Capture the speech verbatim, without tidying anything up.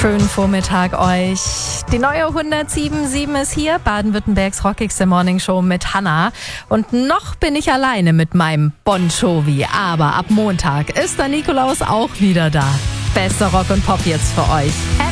Schönen Vormittag euch. Die neue hundertsieben Komma sieben ist hier, Baden-Württembergs rockigste Morningshow mit Hannah. Und noch bin ich alleine mit meinem Bon Jovi, aber ab Montag ist der Nikolaus auch wieder da. Bester Rock und Pop jetzt für euch.